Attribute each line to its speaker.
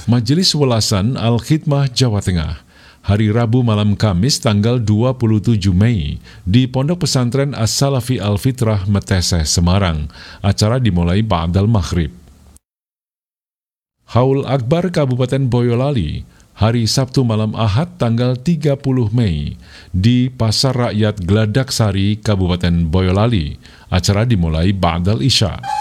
Speaker 1: Majelis Welasan Al-Khidmah Jawa Tengah, hari Rabu malam Kamis tanggal 27 Mei di Pondok Pesantren As-Salafi Al-Fitrah Meteseh, Semarang. Acara dimulai ba'dal maghrib. Haul Akbar Kabupaten Boyolali, hari Sabtu malam Ahad tanggal 30 Mei di Pasar Rakyat Gladaksari, Kabupaten Boyolali. Acara dimulai ba'dal isya.